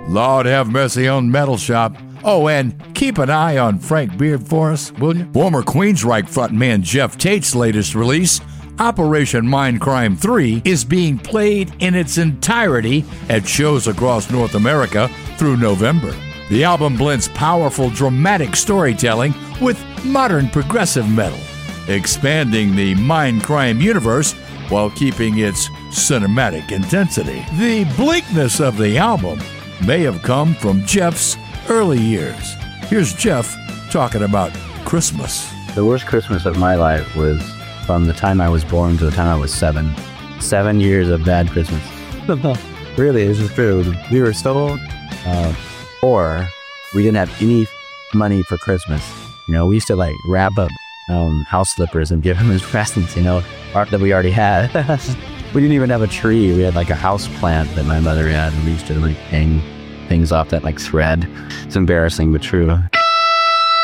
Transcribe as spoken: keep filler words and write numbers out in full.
Lord have mercy on Metal Shop. Oh, and keep an eye on Frank Beard for us, will you? Former Queensryche frontman Jeff Tate's latest release, Operation Mindcrime three, is being played in its entirety at shows across North America through November. The album blends powerful, dramatic storytelling with modern progressive metal, expanding the Mindcrime universe while keeping its cinematic intensity. The bleakness of the album may have come from Jeff's early years. Here's Jeff talking about Christmas. The worst Christmas of my life was from the time I was born to the time I was seven. Seven years of bad Christmas. Really, this is true. We were so uh, poor, we didn't have any money for Christmas. You know, we used to like wrap up um, house slippers and give them as presents, you know, art that we already had. We didn't even have a tree. We had like a house plant that my mother had, and we used to like hang things off that like thread. It's embarrassing, but true.